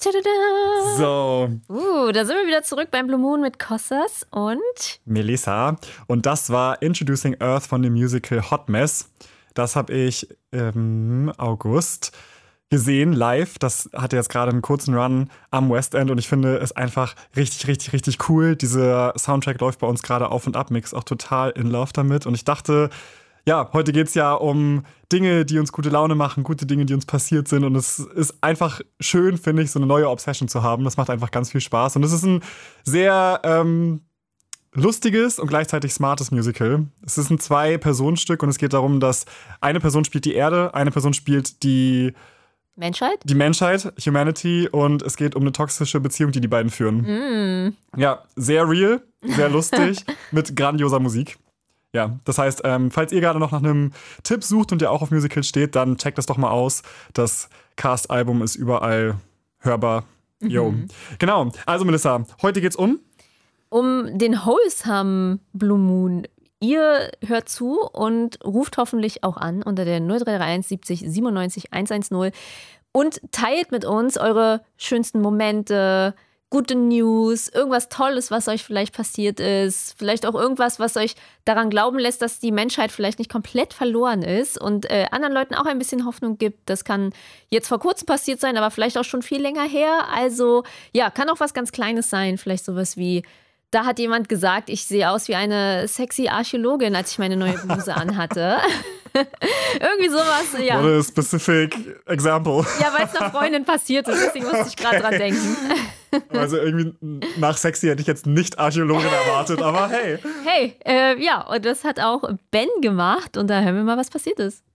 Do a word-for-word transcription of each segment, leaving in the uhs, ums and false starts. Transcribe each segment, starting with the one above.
Tadada. So. Uh, da sind wir wieder zurück beim Blue Moon mit Kostas und Melissa. Und das war Introducing Earth von dem Musical Hot Mess. Das habe ich im August gesehen, live. Das hatte jetzt gerade einen kurzen Run am West End und ich finde es einfach richtig, richtig, richtig cool. Dieser Soundtrack läuft bei uns gerade auf und ab, Mix auch total in Love damit. Und ich dachte, ja, heute geht es ja um Dinge, die uns gute Laune machen, gute Dinge, die uns passiert sind. Und es ist einfach schön, finde ich, so eine neue Obsession zu haben. Das macht einfach ganz viel Spaß. Und es ist ein sehr ähm, lustiges und gleichzeitig smartes Musical. Es ist ein Zwei-Personen-Stück und es geht darum, dass eine Person spielt die Erde, eine Person spielt die Menschheit? Die Menschheit, Humanity, und es geht um eine toxische Beziehung, die die beiden führen. Mm. Ja, sehr real, sehr lustig, mit grandioser Musik. Ja, das heißt, ähm, falls ihr gerade noch nach einem Tipp sucht und der auch auf Musicals steht, dann checkt das doch mal aus. Das Cast-Album ist überall hörbar. Jo. Mhm. Genau, also Melissa, heute geht's um? Um den Wholesome Blue Moon. Ihr hört zu und ruft hoffentlich auch an unter der null drei drei eins siebzig siebenundneunzig hundertzehn und teilt mit uns eure schönsten Momente, gute News, irgendwas Tolles, was euch vielleicht passiert ist, vielleicht auch irgendwas, was euch daran glauben lässt, dass die Menschheit vielleicht nicht komplett verloren ist und äh, anderen Leuten auch ein bisschen Hoffnung gibt. Das kann jetzt vor kurzem passiert sein, aber vielleicht auch schon viel länger her. Also ja, kann auch was ganz Kleines sein, vielleicht sowas wie: Da hat jemand gesagt, ich sehe aus wie eine sexy Archäologin, als ich meine neue Bluse anhatte. Irgendwie sowas, ja. What a specific example. Ja, weil es einer Freundin passiert ist, deswegen musste ich gerade dran denken. Also irgendwie nach sexy hätte ich jetzt nicht Archäologin erwartet, aber hey. Hey, äh, ja, und das hat auch Ben gemacht und da hören wir mal, was passiert ist.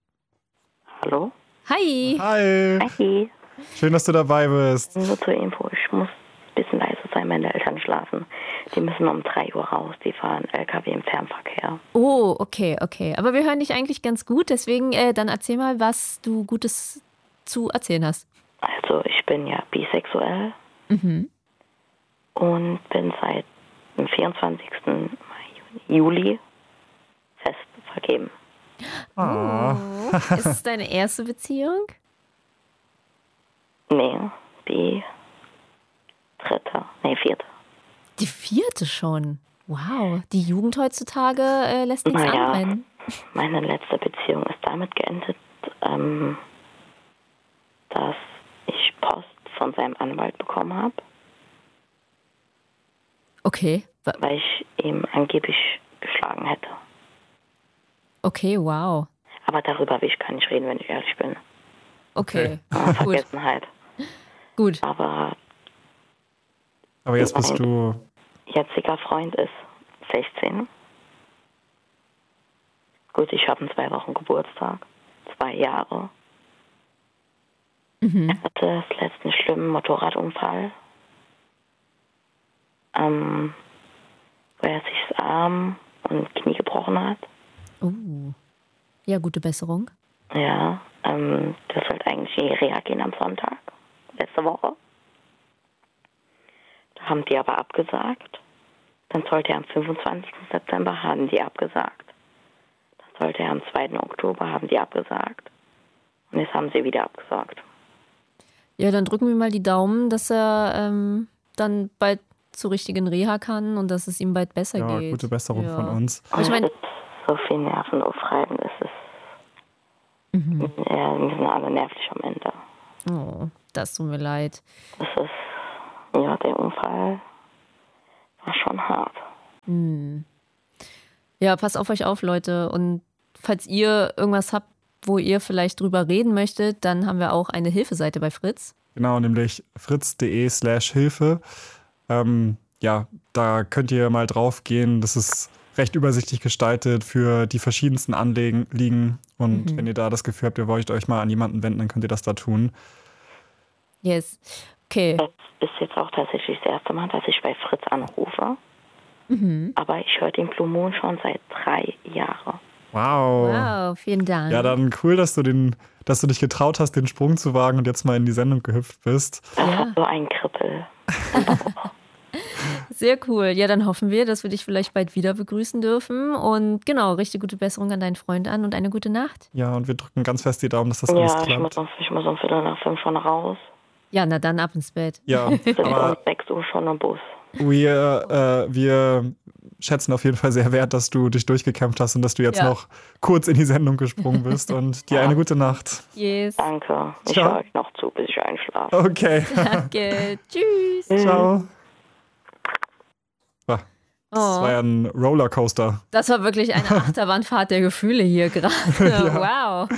Hallo? Hi. Hi. Hi. Schön, dass du dabei bist. Nur zur Info, ich muss ein bisschen leise sein, meine Eltern schlafen. Die müssen um drei Uhr raus, die fahren L K W im Fernverkehr. Oh, okay, okay. Aber wir hören dich eigentlich ganz gut, deswegen äh, dann erzähl mal, was du Gutes zu erzählen hast. Also ich bin ja bisexuell Mhm. und bin seit dem vierundzwanzigsten Juli fest vergeben. Oh. Ist es deine erste Beziehung? Nee, die dritte, nee, vierte. Die vierte schon. Wow, die Jugend heutzutage äh, lässt nichts Naja, anbrennen. meine letzte Beziehung ist damit geendet, ähm, dass ich Post von seinem Anwalt bekommen habe, Okay, wa- weil ich ihm angeblich geschlagen hätte. okay, wow. Aber darüber will ich gar nicht reden, wenn ich ehrlich bin. Okay, Ja, gut, Vergessenheit. gut. Aber Aber jetzt bist mein du. jetziger Freund ist sechzehn. Gut, ich habe in zwei Wochen Geburtstag. Zwei Jahre. Mhm. Er hatte das letzten schlimmen Motorradunfall, ähm, wo er sich das Arm und Knie gebrochen hat. Uh. Ja, gute Besserung. Ja, ähm, das sollte eigentlich in die Reha gehen am Sonntag, letzte Woche. Da haben die aber abgesagt. Dann sollte er am fünfundzwanzigsten September, haben die abgesagt. Dann sollte er am zweiten Oktober, haben die abgesagt. Und jetzt haben sie wieder abgesagt. Ja, dann drücken wir mal die Daumen, dass er ähm, dann bald zur richtigen Reha kann und dass es ihm bald besser Ja, geht. gute Besserung Ja. von uns. Aber ich Und meine, es ist so viel nervenaufreibend. Es ist, mhm. ja, wir sind alle nervlich am Ende. Oh, das tut mir leid. Es ist, ja, der Unfall war schon hart. Hm. Ja, passt auf euch auf, Leute. Und falls ihr irgendwas habt, wo ihr vielleicht drüber reden möchtet, dann haben wir auch eine Hilfeseite bei Fritz. Genau, nämlich fritz.de slash Hilfe. Ähm, ja, da könnt ihr mal drauf gehen. Das ist recht übersichtlich gestaltet für die verschiedensten Anliegen. Und Mhm. wenn ihr da das Gefühl habt, ihr wollt euch mal an jemanden wenden, dann könnt ihr das da tun. Yes. Okay. Das ist jetzt auch tatsächlich das erste Mal, dass ich bei Fritz anrufe. Mhm. Aber ich höre den Blue Moon schon seit drei Jahren. Wow. Wow, vielen Dank. Ja, dann cool, dass du den, dass du dich getraut hast, den Sprung zu wagen und jetzt mal in die Sendung gehüpft bist. Das Ja. hat so ein Kribbel. Sehr cool. Ja, dann hoffen wir, dass wir dich vielleicht bald wieder begrüßen dürfen. Und genau, richtig gute Besserung an deinen Freund an und eine gute Nacht. Ja, und wir drücken ganz fest die Daumen, dass das alles Ja, ich muss, klappt. um, ich muss um Viertel nach fünf schon raus. Ja, na dann ab ins Bett. Ja, Sind aber um sechs Uhr schon im Bus. wir, äh, wir schätzen auf jeden Fall sehr wert, dass du dich durchgekämpft hast und dass du jetzt Ja. noch kurz in die Sendung gesprungen bist und dir eine gute Nacht. Yes. Danke. Ich Ciao. höre euch noch zu, bis ich einschlafe. Okay. Danke. Tschüss. Ciao. Ah, Das Oh, war ja ein Rollercoaster. das war wirklich eine Achterbahnfahrt der Gefühle hier gerade. Wow.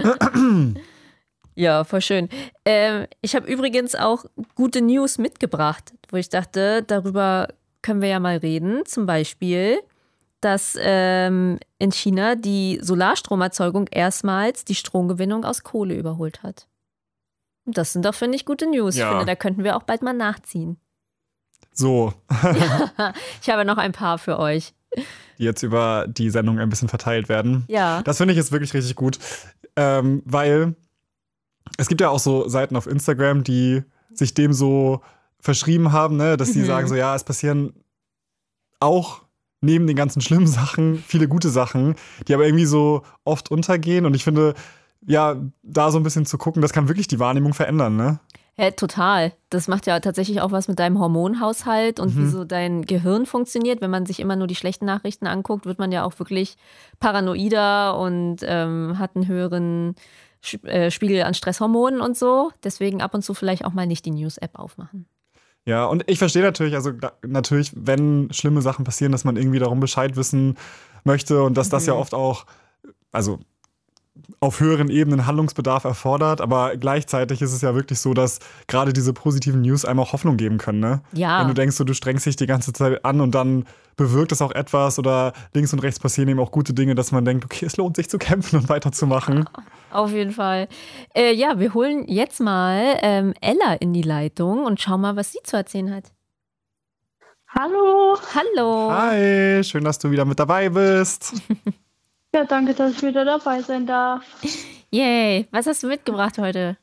Ja, voll schön. Ähm, ich habe übrigens auch gute News mitgebracht, wo ich dachte, darüber können wir ja mal reden. Zum Beispiel, dass ähm, in China die Solarstromerzeugung erstmals die Stromgewinnung aus Kohle überholt hat. Und das sind doch, finde ich, gute News. Ja. Ich finde, da könnten wir auch bald mal nachziehen. So, Ich habe noch ein paar für euch. die jetzt über die Sendung ein bisschen verteilt werden. Ja. Das finde ich jetzt wirklich richtig gut, ähm, weil es gibt ja auch so Seiten auf Instagram, die sich dem so verschrieben haben, ne? Dass die Mhm. sagen so, ja, es passieren auch neben den ganzen schlimmen Sachen viele gute Sachen, die aber irgendwie so oft untergehen. Und ich finde, ja, da so ein bisschen zu gucken, das kann wirklich die Wahrnehmung verändern, ne? Ja, total. Das macht ja tatsächlich auch was mit deinem Hormonhaushalt und wie so dein Gehirn funktioniert. Wenn man sich immer nur die schlechten Nachrichten anguckt, wird man ja auch wirklich paranoider und ähm, hat einen höheren Sch- äh, Spiegel an Stresshormonen und so. Deswegen ab und zu vielleicht auch mal nicht die News-App aufmachen. Ja, und ich verstehe natürlich, also da, natürlich, wenn schlimme Sachen passieren, dass man irgendwie darum Bescheid wissen möchte und dass das ja oft auch, also auf höheren Ebenen Handlungsbedarf erfordert, aber gleichzeitig ist es ja wirklich so, dass gerade diese positiven News einem auch Hoffnung geben können, ne? Ja. Wenn du denkst, so, du strengst dich die ganze Zeit an und dann bewirkt es auch etwas oder links und rechts passieren eben auch gute Dinge, dass man denkt, okay, es lohnt sich zu kämpfen und weiterzumachen. Auf jeden Fall. Äh, ja, wir holen jetzt mal ähm, Ella in die Leitung und schauen mal, was sie zu erzählen hat. Hallo. Hallo. Hi, schön, dass du wieder mit dabei bist. Ja, danke, dass ich wieder dabei sein darf. Yay. Was hast du mitgebracht heute?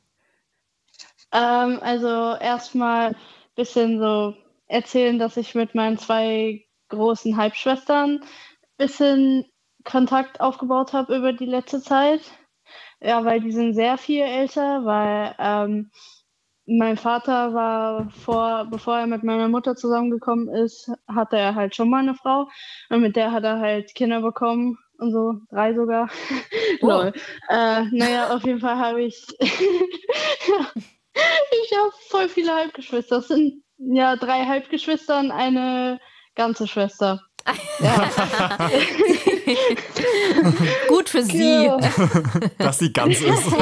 Ähm, also erstmal ein bisschen so erzählen, dass ich mit meinen zwei großen Halbschwestern ein bisschen Kontakt aufgebaut habe über die letzte Zeit. Ja, weil die sind sehr viel älter, weil ähm, mein Vater war vor, bevor er mit meiner Mutter zusammengekommen ist, hatte er halt schon mal eine Frau und mit der hat er halt Kinder bekommen und so, drei sogar. Oh. Lol. Äh, naja, auf jeden Fall habe ich ich habe voll viele Halbgeschwister. Das sind ja drei Halbgeschwister und eine ganze Schwester. Ja. Gut für sie. Ja. Dass sie ganz ist.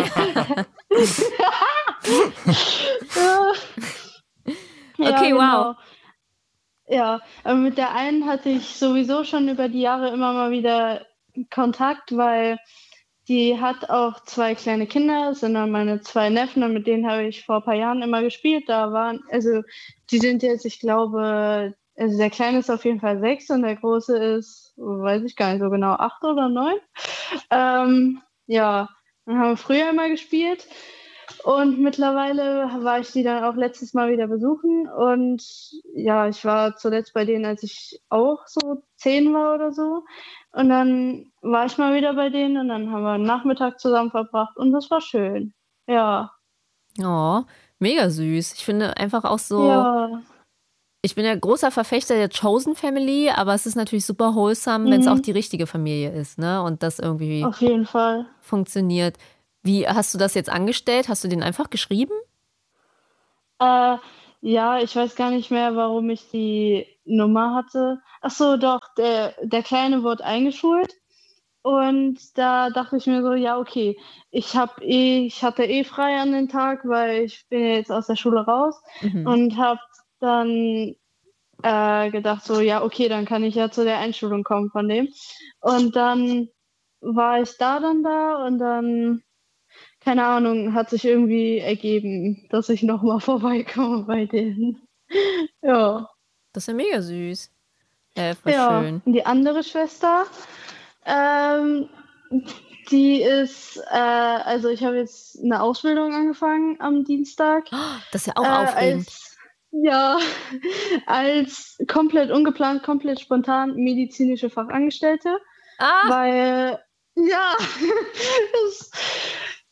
Ja. Okay, wow. Ja, aber mit der einen hatte ich sowieso schon über die Jahre immer mal wieder Kontakt, weil die hat auch zwei kleine Kinder, das sind dann meine zwei Neffen und mit denen habe ich vor ein paar Jahren immer gespielt. Da waren, also die sind jetzt, ich glaube, also der Kleine ist auf jeden Fall sechs und der Große ist, weiß ich gar nicht so genau, acht oder neun. Ähm, ja, dann haben wir früher immer gespielt. Und mittlerweile war ich die dann auch letztes Mal wieder besuchen. Und ja, ich war zuletzt bei denen, als ich auch so zehn war oder so. Und dann war ich mal wieder bei denen und dann haben wir einen Nachmittag zusammen verbracht und das war schön. Ja. Oh, mega süß. Ich finde einfach auch so, Ja. ich bin ja großer Verfechter der Chosen Family, aber es ist natürlich super wholesome, wenn es Mhm. auch die richtige Familie ist, ne? Und das irgendwie Auf jeden Fall. funktioniert. Wie hast du das jetzt angestellt? Hast du den einfach geschrieben? Äh, ja, ich weiß gar nicht mehr, warum ich die Nummer hatte. Ach so, doch, der, der Kleine wurde eingeschult. Und da dachte ich mir so, ja, okay, ich hab eh, ich hatte eh frei an den Tag, weil ich bin ja jetzt aus der Schule raus Mhm. und habe dann äh, gedacht so, ja, okay, dann kann ich ja zu der Einschulung kommen von dem. Und dann war ich da dann da und dann, keine Ahnung, hat sich irgendwie ergeben, dass ich nochmal vorbeikomme bei denen. Ja. Das ist ja mega süß. Äh, voll Ja, schön. und die andere Schwester, ähm, die ist, äh, also ich habe jetzt eine Ausbildung angefangen am Dienstag. Das ist ja auch äh, aufregend. als, ja, als komplett ungeplant, komplett spontan medizinische Fachangestellte, Ah, weil, ja, das,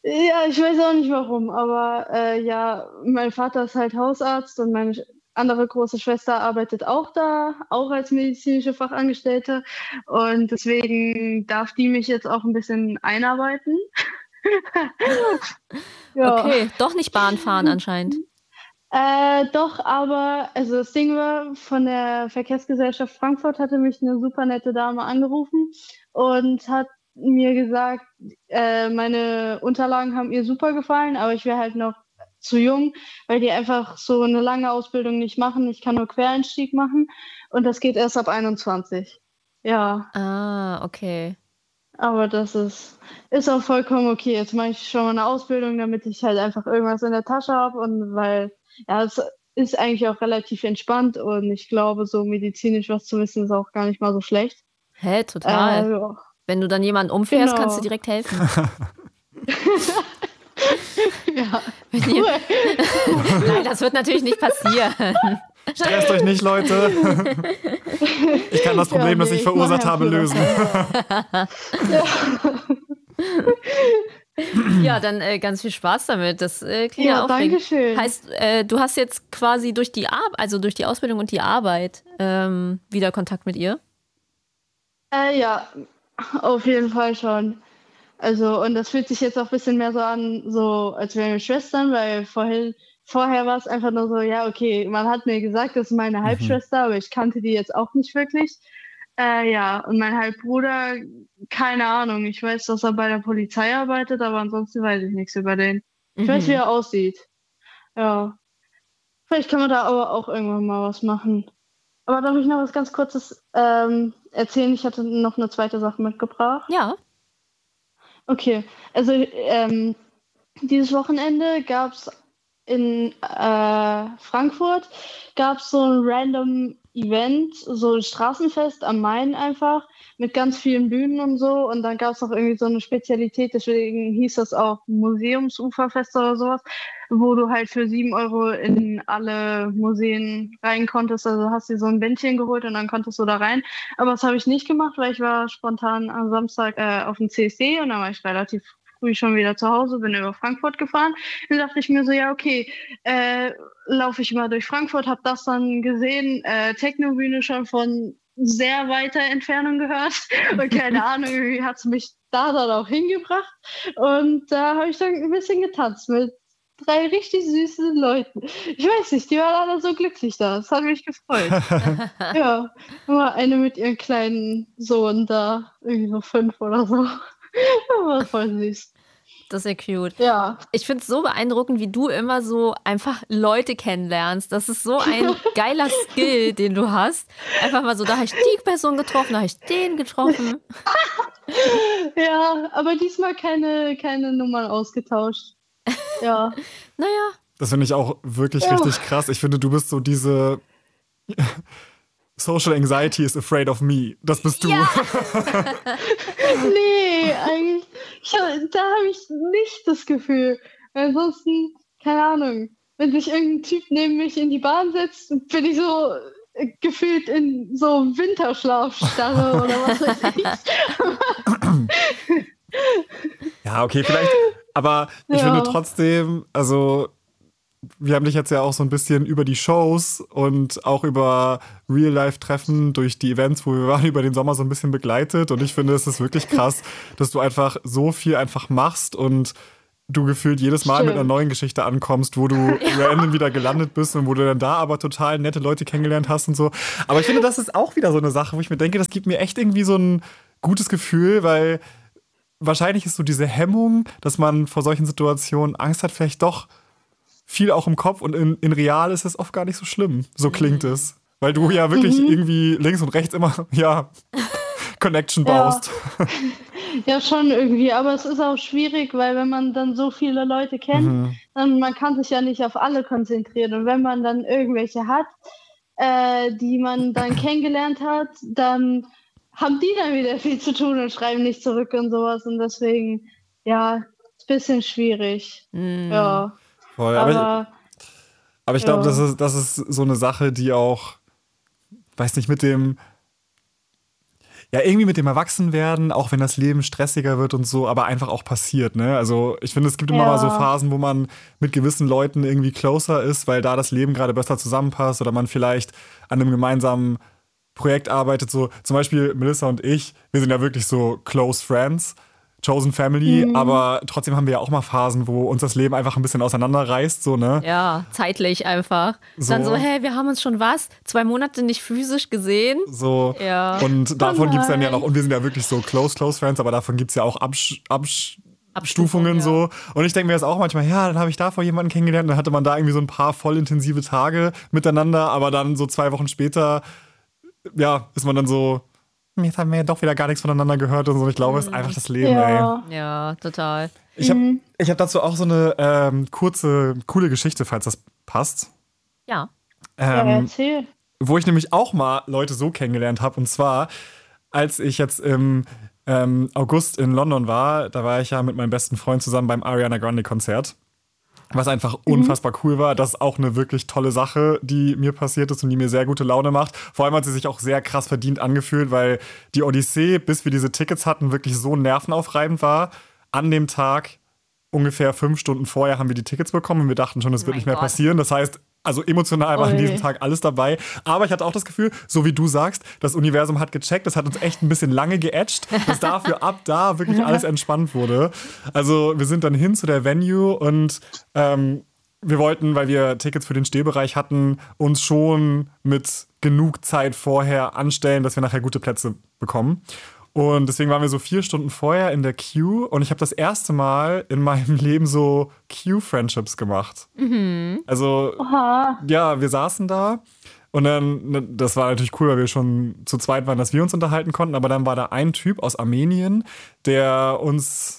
Ja, ich weiß auch nicht warum, aber äh, ja, mein Vater ist halt Hausarzt und meine andere große Schwester arbeitet auch da, auch als medizinische Fachangestellte. Und deswegen darf die mich jetzt auch ein bisschen einarbeiten. Ja. Okay, doch nicht Bahn fahren anscheinend. Äh, doch, aber also das Ding war, von der Verkehrsgesellschaft Frankfurt hatte mich eine super nette Dame angerufen und hat mir gesagt, äh, meine Unterlagen haben ihr super gefallen, aber ich wäre halt noch zu jung, weil die einfach so eine lange Ausbildung nicht machen. Ich kann nur Quereinstieg machen und das geht erst ab einundzwanzig. Ja, Ah, okay. aber das ist, ist auch vollkommen okay. Jetzt mache ich schon mal eine Ausbildung, damit ich halt einfach irgendwas in der Tasche habe und weil, ja, es ist eigentlich auch relativ entspannt und ich glaube, so medizinisch was zu wissen ist auch gar nicht mal so schlecht. Hä, total. Äh, ja. Wenn du dann jemanden umfährst, Genau. kannst du direkt helfen. Ja, Wenn ihr... Nein, das wird natürlich nicht passieren. Stresst euch nicht, Leute. Ich kann das Problem, Ja, das nee, ich ich verursacht mach habe, ja lösen. Ja, dann äh, ganz viel Spaß damit. Das äh, klingt ja Ja, aufregend. danke schön. Heißt, äh, du hast jetzt quasi durch die Ar- also durch die Ausbildung und die Arbeit ähm, wieder Kontakt mit ihr? Äh, ja, auf jeden Fall schon. Also, und das fühlt sich jetzt auch ein bisschen mehr so an, so als wären wir Schwestern, weil vorhin, vorher war es einfach nur so, ja, okay, man hat mir gesagt, das ist meine Halbschwester, aber ich kannte die jetzt auch nicht wirklich. Äh, ja, und mein Halbbruder, keine Ahnung, ich weiß, dass er bei der Polizei arbeitet, aber ansonsten weiß ich nichts über den. Ich weiß, wie er aussieht. Ja. Vielleicht kann man da aber auch irgendwann mal was machen. Aber darf ich noch was ganz Kurzes ähm, erzählen? Ich hatte noch eine zweite Sache mitgebracht. Ja. Okay, also ähm, dieses Wochenende gab es in äh, Frankfurt gab es so ein random Event, so ein Straßenfest am Main einfach, mit ganz vielen Bühnen und so. Und dann gab es auch irgendwie so eine Spezialität, deswegen hieß das auch Museumsuferfest oder sowas, wo du halt für sieben Euro in alle Museen rein konntest. Also hast dir so ein Bändchen geholt und dann konntest du da rein. Aber das habe ich nicht gemacht, weil ich war spontan am Samstag äh, auf dem C S D und dann war ich relativ früh schon wieder zu Hause, bin über Frankfurt gefahren. Dann dachte ich mir so, ja, okay, äh, laufe ich mal durch Frankfurt, habe das dann gesehen, äh, Technobühne schon von sehr weiter Entfernung gehört und keine Ahnung, irgendwie hat es mich da dann auch hingebracht und da habe ich dann ein bisschen getanzt mit drei richtig süßen Leuten. Ich weiß nicht, die waren alle so glücklich da, das hat mich gefreut. Ja, war eine mit ihrem kleinen Sohn da, irgendwie so fünf oder so. Das war voll süß. Das ist ja cute. Ja. Ich finde es so beeindruckend, wie du immer so einfach Leute kennenlernst. Das ist so ein geiler Skill, den du hast. Einfach mal so, da habe ich die Person getroffen, da habe ich den getroffen. Ja, aber diesmal keine, keine Nummern ausgetauscht. Ja. Naja. Das finde ich auch wirklich Ja. richtig krass. Ich finde, du bist so diese Social Anxiety is afraid of me. Das bist du. Ja. Nee, eigentlich, ich, hab- da habe ich nicht das Gefühl. Ansonsten, keine Ahnung, wenn sich irgendein Typ neben mich in die Bahn setzt, bin ich so äh, gefühlt in so Winterschlafstarre oder was weiß ich. Ja, okay, vielleicht. Aber ich Ja. finde trotzdem, also wir haben dich jetzt ja auch so ein bisschen über die Shows und auch über Real-Life-Treffen durch die Events, wo wir waren, über den Sommer so ein bisschen begleitet. Und ich finde, es ist wirklich krass, dass du einfach so viel einfach machst und du gefühlt jedes Mal mit einer Stimmt. neuen Geschichte ankommst, wo du random wieder gelandet bist und wo du dann da aber total nette Leute kennengelernt hast und so. Aber ich finde, das ist auch wieder so eine Sache, wo ich mir denke, das gibt mir echt irgendwie so ein gutes Gefühl, weil wahrscheinlich ist so diese Hemmung, dass man vor solchen Situationen Angst hat, vielleicht doch viel auch im Kopf und in, in real ist es oft gar nicht so schlimm. So klingt es. Weil du ja wirklich Mhm. irgendwie links und rechts immer, ja, Connection Ja. baust. Ja, schon irgendwie, aber es ist auch schwierig, weil wenn man dann so viele Leute kennt, Mhm. dann man kann sich ja nicht auf alle konzentrieren. Und wenn man dann irgendwelche hat, äh, die man dann kennengelernt hat, dann haben die dann wieder viel zu tun und schreiben nicht zurück und sowas. Und deswegen, ja, ist ein bisschen schwierig. Mm. Ja, Voll. Aber, ich, aber aber ich glaube, ja. das ist, das ist so eine Sache, die auch, weiß nicht, mit dem. ja, irgendwie mit dem Erwachsenwerden, auch wenn das Leben stressiger wird und so, aber einfach auch passiert, ne? Also ich finde, es gibt immer Ja. mal so Phasen, wo man mit gewissen Leuten irgendwie closer ist, weil da das Leben gerade besser zusammenpasst oder man vielleicht an einem gemeinsamen Projekt arbeitet. So zum Beispiel Melissa und ich, wir sind ja wirklich so close friends, chosen family, Mhm. aber trotzdem haben wir ja auch mal Phasen, wo uns das Leben einfach ein bisschen auseinanderreißt, so, ne? Ja, zeitlich einfach. So. Dann so, hey, wir haben uns schon was? Zwei Monate nicht physisch gesehen? So. Ja. Und davon Oh gibt es dann ja nein. noch, und wir sind ja wirklich so close, close friends, aber davon gibt es ja auch Absch Absch Abstufungen ja. so. Und ich denke mir das auch manchmal, ja, dann habe ich davor jemanden kennengelernt, dann hatte man da irgendwie so ein paar voll intensive Tage miteinander, aber dann so zwei Wochen später, ja, ist man dann so, jetzt haben wir ja doch wieder gar nichts voneinander gehört und so. Ich glaube, es ist einfach das Leben, ey. Ja. Ja, total. Ich habe Mhm. ich hab dazu auch so eine ähm, kurze, coole Geschichte, falls das passt. Ja. Ja, Ähm, erzähl. wo ich nämlich auch mal Leute so kennengelernt habe. Und zwar, als ich jetzt im ähm, August in London war, da war ich ja mit meinem besten Freund zusammen beim Ariana Grande Konzert. Was einfach unfassbar cool war. Das ist auch eine wirklich tolle Sache, die mir passiert ist und die mir sehr gute Laune macht. Vor allem hat sie sich auch sehr krass verdient angefühlt, weil die Odyssee, bis wir diese Tickets hatten, wirklich so nervenaufreibend war. An dem Tag, ungefähr fünf Stunden vorher, haben wir die Tickets bekommen und wir dachten schon, es Oh wird mein nicht mehr Gott. passieren. Das heißt, also emotional war an Ui. diesem Tag alles dabei. Aber ich hatte auch das Gefühl, so wie du sagst, das Universum hat gecheckt, das hat uns echt ein bisschen lange geätscht, bis dafür ab da wirklich alles entspannt wurde. Also wir sind dann hin zu der Venue und ähm, wir wollten, weil wir Tickets für den Stehbereich hatten, uns schon mit genug Zeit vorher anstellen, dass wir nachher gute Plätze bekommen. Und deswegen waren wir so vier Stunden vorher in der Queue und ich habe das erste Mal in meinem Leben so Queue-Friendships gemacht. Also Oha. ja, wir saßen da und dann, ne, das war natürlich cool, weil wir schon zu zweit waren, dass wir uns unterhalten konnten, aber dann war da ein Typ aus Armenien, der uns,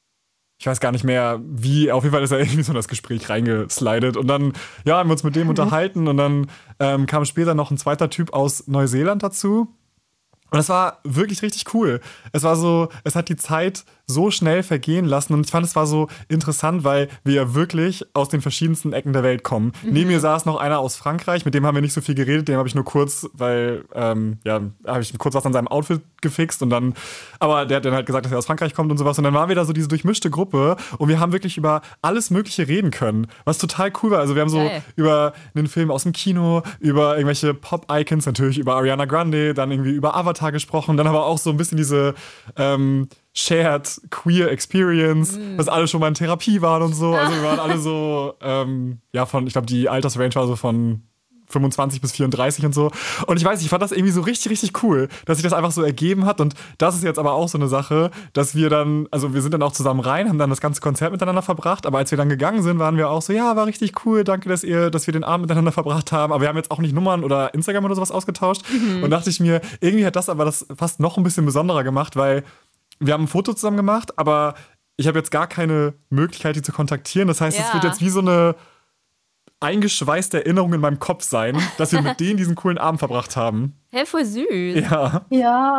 ich weiß gar nicht mehr wie, auf jeden Fall ist er irgendwie so in das Gespräch reingeslidet und dann, ja, haben wir uns mit dem unterhalten und dann ähm, kam später noch ein zweiter Typ aus Neuseeland dazu. Und das war wirklich richtig cool. Es war so, es hat die Zeit so schnell vergehen lassen und ich fand, es war so interessant, weil wir ja wirklich aus den verschiedensten Ecken der Welt kommen. Mhm. Neben mir saß noch einer aus Frankreich, mit dem haben wir nicht so viel geredet, dem habe ich nur kurz, weil, ähm, ja, habe ich kurz was an seinem Outfit gefixt und dann, aber der hat dann halt gesagt, dass er aus Frankreich kommt und sowas und dann waren wir da so diese durchmischte Gruppe und wir haben wirklich über alles Mögliche reden können, was total cool war. Also wir haben so Geil. über einen Film aus dem Kino, über irgendwelche Pop-Icons, natürlich über Ariana Grande, dann irgendwie über Avatar gesprochen, dann aber auch so ein bisschen diese ähm, Shared Queer Experience, mm. dass alle schon mal in Therapie waren und so. Also wir waren alle so, ähm, ja, von, ich glaube, die Altersrange war so von fünfundzwanzig bis vierunddreißig und so. Und ich weiß, ich fand das irgendwie so richtig, richtig cool, dass sich das einfach so ergeben hat. Und das ist jetzt aber auch so eine Sache, dass wir dann, also wir sind dann auch zusammen rein, haben dann das ganze Konzert miteinander verbracht. Aber als wir dann gegangen sind, waren wir auch so, ja, war richtig cool, danke, dass ihr, dass wir den Abend miteinander verbracht haben. Aber wir haben jetzt auch nicht Nummern oder Instagram oder sowas ausgetauscht. Mhm. Und dachte ich mir, irgendwie hat das aber das fast noch ein bisschen besonderer gemacht, weil wir haben ein Foto zusammen gemacht, aber ich habe jetzt gar keine Möglichkeit, die zu kontaktieren. Das heißt, es Ja. wird jetzt wie so eine eingeschweißte Erinnerung in meinem Kopf sein, dass wir mit denen diesen coolen Abend verbracht haben. Hä, voll süß. Ja. Ja.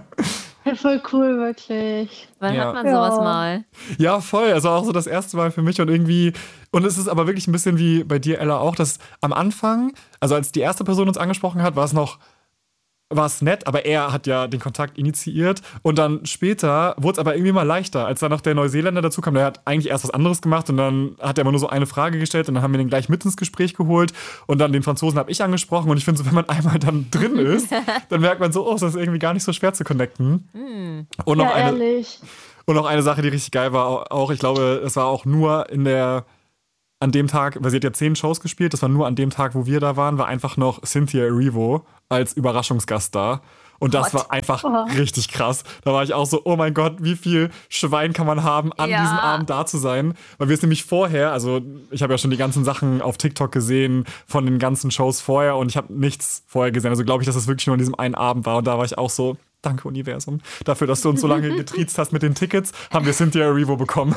Ja, voll cool, wirklich. Wann Ja. hat man Ja. sowas mal? Ja, voll. Also auch so das erste Mal für mich und irgendwie, und es ist aber wirklich ein bisschen wie bei dir, Ella, auch, dass am Anfang, also als die erste Person uns angesprochen hat, war es noch, war es nett, aber er hat ja den Kontakt initiiert und dann später wurde es aber irgendwie mal leichter, als dann noch der Neuseeländer dazu kam, der hat eigentlich erst was anderes gemacht und dann hat er immer nur so eine Frage gestellt und dann haben wir den gleich mit ins Gespräch geholt und dann den Franzosen habe ich angesprochen und ich finde so, wenn man einmal dann drin ist, dann merkt man so, oh, das ist irgendwie gar nicht so schwer zu connecten. Mm. Und noch Ja, eine, ehrlich. und noch eine Sache, die richtig geil war, auch, ich glaube, es war auch nur in der, an dem Tag, weil sie hat ja zehn Shows gespielt, das war nur an dem Tag, wo wir da waren, war einfach noch Cynthia Erivo als Überraschungsgast da. Und das What? war einfach Oh. richtig krass. Da war ich auch so, oh mein Gott, wie viel Schwein kann man haben, an Ja. diesem Abend da zu sein. Weil wir es nämlich vorher, also ich habe ja schon die ganzen Sachen auf TikTok gesehen von den ganzen Shows vorher und ich habe nichts vorher gesehen. Also glaube ich, dass es wirklich nur an diesem einen Abend war. Und da war ich auch so, danke Universum, dafür, dass du uns so lange getriezt hast mit den Tickets, haben wir Cynthia Erivo bekommen.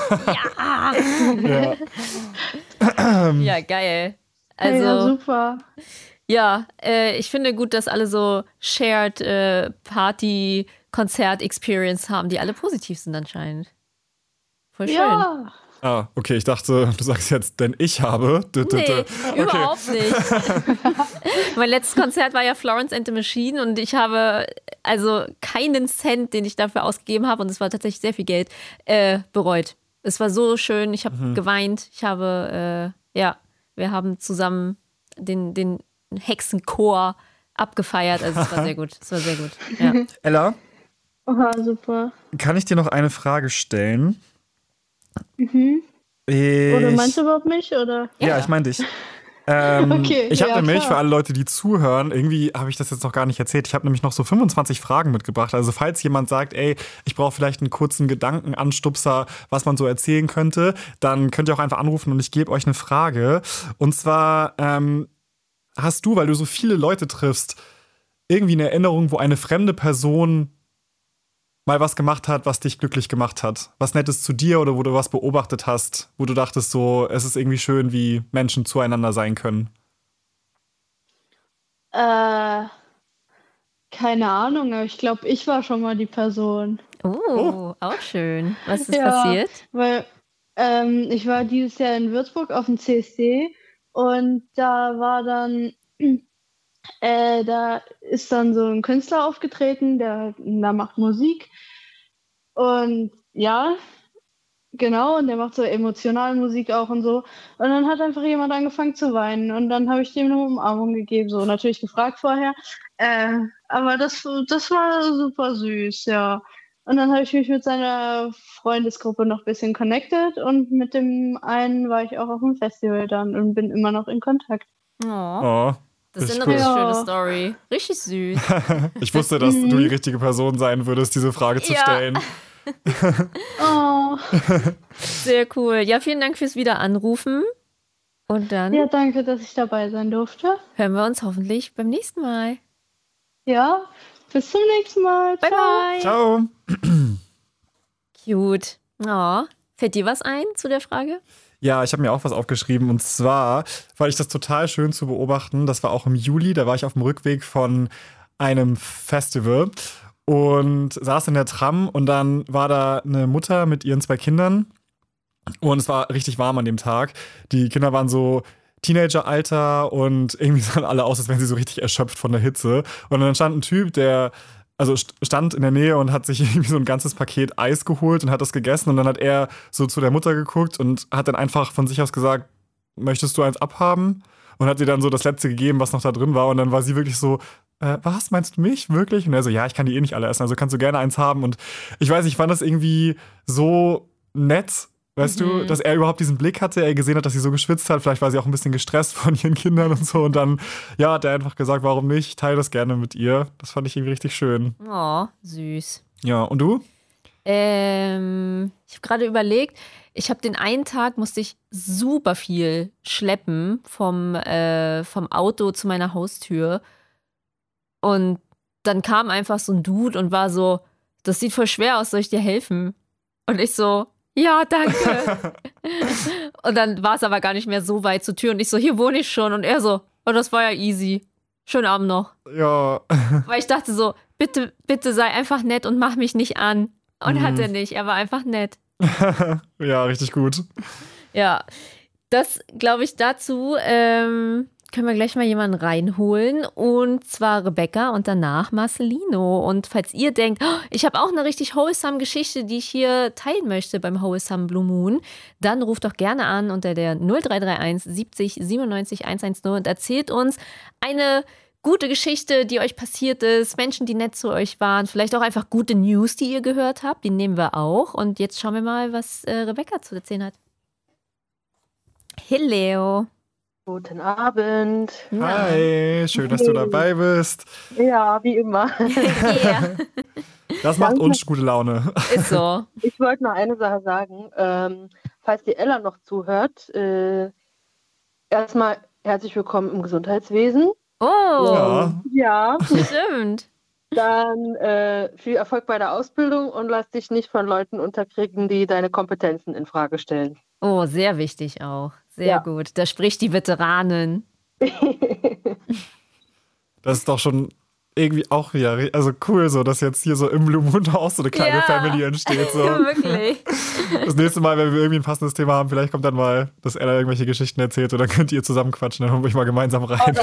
Ja. Ja, geil. Also, ja, Also, super. ja, äh, ich finde gut, dass alle so Shared äh, Party-Konzert-Experience haben, die alle positiv sind anscheinend. Voll schön. Ja. Ah, okay, ich dachte, du sagst jetzt, denn ich habe. D -d -d Nee, okay. überhaupt nicht. Mein letztes Konzert war ja Florence and the Machine und ich habe also keinen Cent, den ich dafür ausgegeben habe, und es war tatsächlich sehr viel Geld, äh, bereut. Es war so schön, ich habe mhm. geweint, ich habe, äh, ja, wir haben zusammen den, den Hexenchor abgefeiert, also es war sehr gut, es war sehr gut, ja. Ella? Oha, super. Kann ich dir noch eine Frage stellen? Mhm. Ich, oder meinst du überhaupt mich? Oder? Ja, ja ich meine dich. Ähm, okay, ich habe ja, nämlich klar. für alle Leute, die zuhören, irgendwie habe ich das jetzt noch gar nicht erzählt, ich habe nämlich noch so fünfundzwanzig Fragen mitgebracht. Also falls jemand sagt, ey, ich brauche vielleicht einen kurzen Gedankenanstupser, was man so erzählen könnte, dann könnt ihr auch einfach anrufen und ich gebe euch eine Frage. Und zwar ähm, hast du, weil du so viele Leute triffst, irgendwie eine Erinnerung, wo eine fremde Person mal was gemacht hat, was dich glücklich gemacht hat? Was Nettes zu dir oder wo du was beobachtet hast, wo du dachtest so, es ist irgendwie schön, wie Menschen zueinander sein können? Äh, keine Ahnung, aber ich glaube, ich war schon mal die Person. Oh, oh. auch schön. Was ist ja, passiert? Weil ähm, ich war dieses Jahr in Würzburg auf dem C S D und da war dann Äh, da ist dann so ein Künstler aufgetreten, der, der macht Musik und ja, genau, und der macht so emotionale Musik auch und so. Und dann hat einfach jemand angefangen zu weinen und dann habe ich dem eine Umarmung gegeben, so natürlich gefragt vorher, äh, aber das, das war super süß, ja. Und dann habe ich mich mit seiner Freundesgruppe noch ein bisschen connected und mit dem einen war ich auch auf dem Festival dann und bin immer noch in Kontakt. Oh. Oh. Das ist Richtig eine richtig cool. schöne Story. Richtig süß. Ich wusste, dass du die richtige Person sein würdest, diese Frage zu ja. stellen. Oh. Sehr cool. Ja, vielen Dank fürs Wiederanrufen. Und dann Ja, danke, dass ich dabei sein durfte. hören wir uns hoffentlich beim nächsten Mal. Ja, bis zum nächsten Mal. Bye, bye. Ciao. Cute. Oh. Fällt dir was ein zu der Frage? Ja, ich habe mir auch was aufgeschrieben und zwar, weil ich das total schön zu beobachten, das war auch im Juli, da war ich auf dem Rückweg von einem Festival und saß in der Tram und dann war da eine Mutter mit ihren zwei Kindern und es war richtig warm an dem Tag. Die Kinder waren so Teenageralter und irgendwie sahen alle aus, als wären sie so richtig erschöpft von der Hitze. Und dann stand ein Typ, der also stand in der Nähe und hat sich irgendwie so ein ganzes Paket Eis geholt und hat das gegessen. Und dann hat er so zu der Mutter geguckt und hat dann einfach von sich aus gesagt, möchtest du eins abhaben? Und hat ihr dann so das Letzte gegeben, was noch da drin war. Und dann war sie wirklich so, äh, was, meinst du mich? Wirklich? Und er so, ja, ich kann die eh nicht alle essen, also kannst du gerne eins haben. Und ich weiß, ich fand das irgendwie so nett, weißt mhm. du, dass er überhaupt diesen Blick hatte, er gesehen hat, dass sie so geschwitzt hat, vielleicht war sie auch ein bisschen gestresst von ihren Kindern und so und dann, ja, hat er einfach gesagt, warum nicht, ich teile das gerne mit ihr. Das fand ich irgendwie richtig schön. Oh, süß. Ja, und du? Ähm, ich habe gerade überlegt, ich habe den einen Tag, musste ich super viel schleppen vom, äh, vom Auto zu meiner Haustür und dann kam einfach so ein Dude und war so, das sieht voll schwer aus, soll ich dir helfen? Und ich so, ja, danke. Und dann war es aber gar nicht mehr so weit zur Tür und ich so, hier wohne ich schon. Und er so, oh, das war ja easy. Schönen Abend noch. Ja. Weil ich dachte so, bitte, bitte sei einfach nett und mach mich nicht an. Und Mhm. hat er nicht, er war einfach nett. Ja, richtig gut. Ja, das glaube ich dazu, ähm, können wir gleich mal jemanden reinholen und zwar Rebecca und danach Marcelino. Und falls ihr denkt, oh, ich habe auch eine richtig wholesome Geschichte, die ich hier teilen möchte beim Wholesome Blue Moon, dann ruft doch gerne an unter der null drei drei eins siebzig siebenundneunzig hundertzehn und erzählt uns eine gute Geschichte, die euch passiert ist, Menschen, die nett zu euch waren, vielleicht auch einfach gute News, die ihr gehört habt, die nehmen wir auch. Und jetzt schauen wir mal, was äh, Rebecca zu erzählen hat. Hello. Guten Abend. Hi, schön, dass du dabei bist. Ja, wie immer. Yeah. Das macht uns gute Laune. Ist so. Ich wollte noch eine Sache sagen. Ähm, falls die Ella noch zuhört, äh, erstmal herzlich willkommen im Gesundheitswesen. Oh, Ja. Ja, stimmt. dann äh, viel Erfolg bei der Ausbildung und lass dich nicht von Leuten unterkriegen, die deine Kompetenzen in Frage stellen. Oh, sehr wichtig auch. Sehr Ja. gut. Da spricht die Veteranin. Das ist doch schon irgendwie auch wieder, also cool so, dass jetzt hier so im Blue Moon auch so eine kleine Ja. Family entsteht. So. Wirklich. Das nächste Mal, wenn wir irgendwie ein passendes Thema haben, vielleicht kommt dann mal, dass Ella irgendwelche Geschichten erzählt und dann könnt ihr zusammen quatschen, dann holen wir euch mal gemeinsam rein.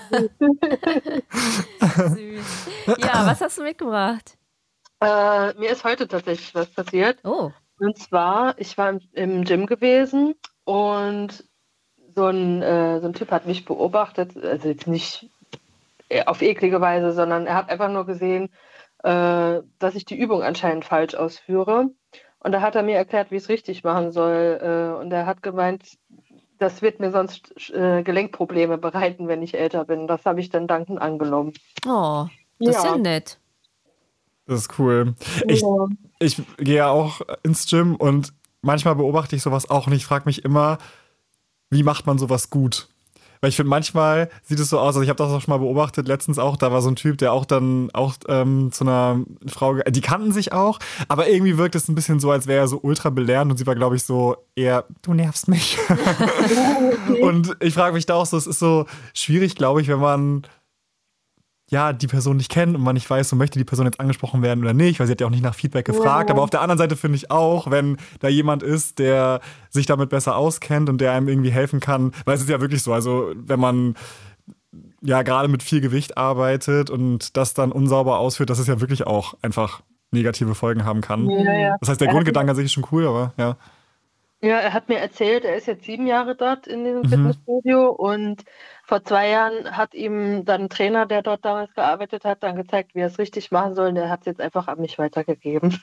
Süß. Ja, was hast du mitgebracht? Äh, mir ist heute tatsächlich was passiert. Oh. Und zwar, ich war im, im Gym gewesen und so ein, äh, so ein Typ hat mich beobachtet, also jetzt nicht auf eklige Weise, sondern er hat einfach nur gesehen, äh, dass ich die Übung anscheinend falsch ausführe. Und da hat er mir erklärt, wie ich es richtig machen soll. Äh, und er hat gemeint, das wird mir sonst äh, Gelenkprobleme bereiten, wenn ich älter bin. Das habe ich dann dankend angenommen. Oh, das ist ja nett. Das ist cool. Ich, Ja. ich gehe ja auch ins Gym und manchmal beobachte ich sowas auch und ich frage mich immer, wie macht man sowas gut? Weil ich finde, manchmal sieht es so aus, also ich habe das auch schon mal beobachtet, letztens auch, da war so ein Typ, der auch dann auch ähm, zu einer Frau, ge- die kannten sich auch, aber irgendwie wirkt es ein bisschen so, als wäre er so ultra belehrend und sie war, glaube ich, so eher, du nervst mich. Und ich frage mich da auch so, es ist so schwierig, glaube ich, wenn man ja, die Person nicht kennt und man nicht weiß, so möchte die Person jetzt angesprochen werden oder nicht, weil sie hat ja auch nicht nach Feedback gefragt. Ja. Aber auf der anderen Seite finde ich auch, wenn da jemand ist, der sich damit besser auskennt und der einem irgendwie helfen kann, weil es ist ja wirklich so, also wenn man ja gerade mit viel Gewicht arbeitet und das dann unsauber ausführt, dass es ja wirklich auch einfach negative Folgen haben kann. Ja, ja. Das heißt, der Er hat Grundgedanke an sich ist schon cool, aber ja. Ja, er hat mir erzählt, er ist jetzt sieben Jahre dort in diesem Mhm. Fitnessstudio und vor zwei Jahren hat ihm dann ein Trainer, der dort damals gearbeitet hat, dann gezeigt, wie er es richtig machen soll und der hat es jetzt einfach an mich weitergegeben.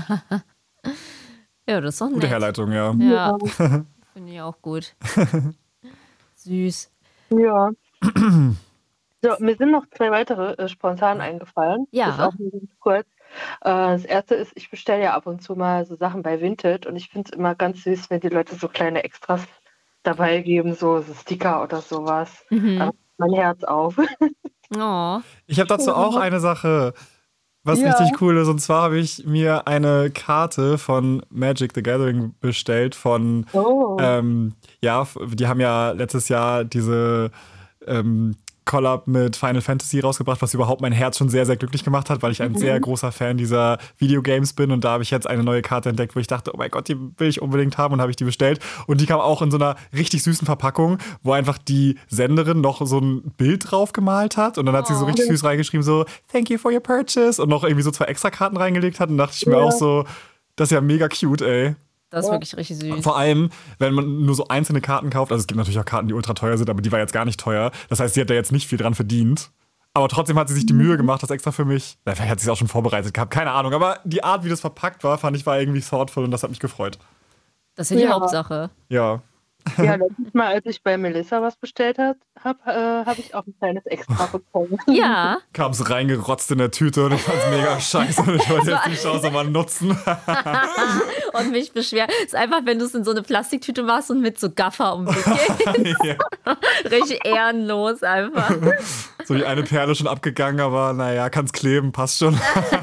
Ja, das ist doch nett. Gute Herleitung, ja. Ja, finde ich auch gut. Süß. Ja. So, mir sind noch zwei weitere äh, spontan eingefallen. Ja. Das ist auch nur ganz kurz. Äh, das erste ist, ich bestelle ja ab und zu mal so Sachen bei Vinted und ich finde es immer ganz süß, wenn die Leute so kleine Extras dabei geben, so, so Sticker oder sowas. Mhm. Aber mein Herz auf. Oh. Ich habe dazu auch eine Sache, was Ja. richtig cool ist. Und zwar habe ich mir eine Karte von Magic the Gathering bestellt von, Oh. ähm, ja, f- die haben ja letztes Jahr diese ähm, Collab mit Final Fantasy rausgebracht, was überhaupt mein Herz schon sehr, sehr glücklich gemacht hat, weil ich ein sehr großer Fan dieser Videogames bin und da habe ich jetzt eine neue Karte entdeckt, wo ich dachte, oh mein Gott, die will ich unbedingt haben und habe ich die bestellt und die kam auch in so einer richtig süßen Verpackung, wo einfach die Senderin noch so ein Bild drauf gemalt hat und dann hat sie so Oh. richtig süß reingeschrieben, so thank you for your purchase und noch irgendwie so zwei extra Karten reingelegt hat und dachte ich mir Ja. auch so, das ist ja mega cute, ey. Das ist wirklich richtig süß. Vor allem, wenn man nur so einzelne Karten kauft, also es gibt natürlich auch Karten, die ultra teuer sind, aber die war jetzt gar nicht teuer. Das heißt, sie hat da jetzt nicht viel dran verdient. Aber trotzdem hat sie sich die Mühe gemacht, das extra für mich. Na, vielleicht hat sie es auch schon vorbereitet gehabt, keine Ahnung. Aber die Art, wie das verpackt war, fand ich war irgendwie thoughtful und das hat mich gefreut. Das ist ja die Ja. Hauptsache. Ja. Ja, letztes Mal, als ich bei Melissa was bestellt habe, habe äh, hab ich auch ein kleines Extra bekommen. Ja, Kam es reingerotzt in der Tüte und ich fand es mega scheiße und ich wollte jetzt die Chance mal nutzen. und mich beschweren. Ist einfach, wenn du es in so eine Plastiktüte machst und mit so Gaffer um dich gehst. Ja. Richtig ehrenlos einfach. So die eine Perle schon abgegangen, aber naja, kann's kleben, passt schon.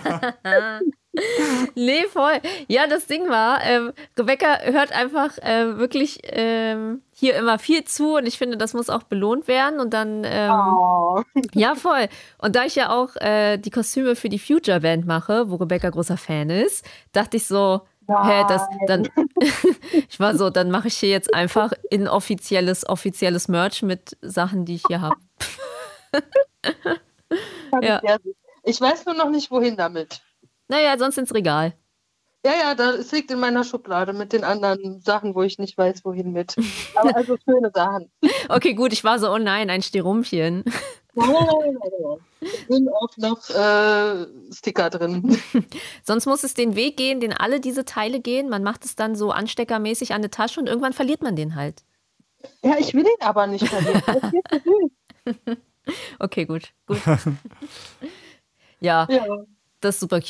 Nee, voll. Ja, das Ding war, ähm, Rebecca hört einfach äh, wirklich ähm, hier immer viel zu und ich finde, das muss auch belohnt werden und dann, ähm, Oh. ja, voll. Und da ich ja auch äh, die Kostüme für die Future Band mache, wo Rebecca großer Fan ist, dachte ich so, hä, das, dann, ich war so, dann mache ich hier jetzt einfach inoffizielles, offizielles Merch mit Sachen, die ich hier habe. Fand ich Ja. sehr süß. Ich weiß nur noch nicht, wohin damit. Naja, sonst ins Regal. Ja, ja, da, es liegt in meiner Schublade mit den anderen Sachen, wo ich nicht weiß, wohin mit. Aber also schöne Sachen. Okay, gut, ich war so, oh nein, ein Sterumpchen. Nein, nein, nein, nein. Es sind auch noch äh, Sticker drin. Sonst muss es den Weg gehen, den alle diese Teile gehen. Man macht es dann so ansteckermäßig an eine Tasche und irgendwann verliert man den halt. Ja, ich will ihn aber nicht verlieren. Das ist viel zu süß. Okay, gut. gut. Ja, Ja. das ist super